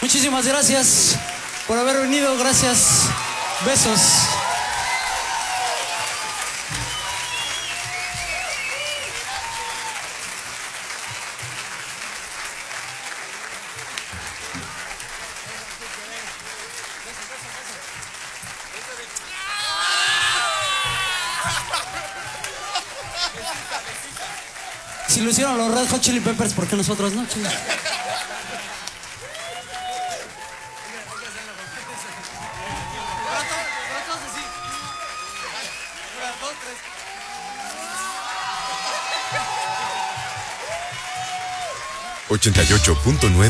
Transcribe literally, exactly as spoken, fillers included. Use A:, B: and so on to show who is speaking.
A: Muchísimas gracias por haber venido, gracias. Besos. Si lo hicieron los Red Hot Chili Peppers, ¿por qué nosotros no? Chile?
B: ochenta y ocho punto nueve